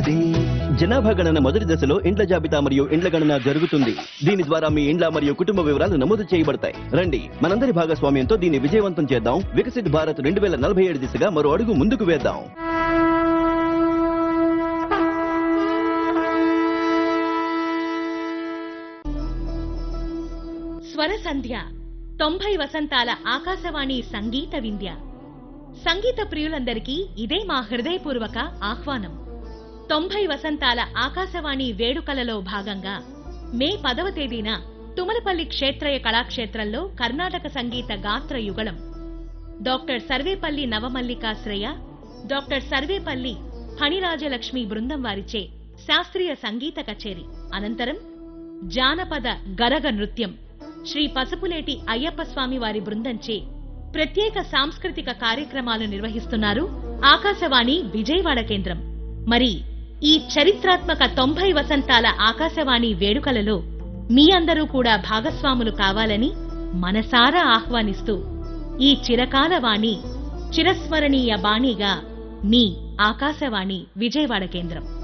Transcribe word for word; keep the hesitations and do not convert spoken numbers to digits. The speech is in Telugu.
అభివృద్ధి. జనాభా గణన మొదటి దశలో ఇండ్ల జాబితా మరియు ఇండ్ల గణన జరుగుతుంది. దీని ద్వారా మీ ఇండ్ల మరియు కుటుంబ వివరాలు నమోదు చేయబడతాయి. రండి, మనందరి భాగస్వామ్యంతో దీన్ని విజయవంతం చేద్దాం. వికసిత్ భారత్ రెండు వేల నలభై ఏడు దిశగా మరో అడుగు ముందుకు వేద్దాం. స్వర సంధ్య తొంభై వసంతాల ఆకాశవాణి సంగీత వింధ్య. సంగీత ప్రియులందరికీ ఇదే మా హృదయపూర్వక ఆహ్వానం. తొంభై వసంతాల ఆకాశవాణి వేడుకలలో భాగంగా మే పదవ తేదీన తుమలపల్లి క్షేత్రయ కళాక్షేత్రంలో కర్ణాటక సంగీత గాత్ర యుగళం డాక్టర్ సర్వేపల్లి నవమల్లికాశ్రయ, డాక్టర్ సర్వేపల్లి ఫణిరాజలక్ష్మి బృందం వారిచే శాస్త్రీయ సంగీత కచేరి. అనంతరం జానపద గరగ నృత్యం శ్రీ పసుపులేటి అయ్యప్ప స్వామి వారి బృందంచే ప్రత్యేక సాంస్కృతిక కార్యక్రమాలు నిర్వహిస్తున్నారు ఆకాశవాణి విజయవాడ కేంద్రం. మరి ఈ చరిత్రాత్మక తొంభై వసంతాల ఆకాశవాణి వేడుకలలో మీ అందరూ కూడా భాగస్వాములు కావాలని మనసారా ఆహ్వానిస్తూ ఈ చిరకాల వాణి చిరస్మరణీయ బాణిగా మీ ఆకాశవాణి విజయవాడ కేంద్రం.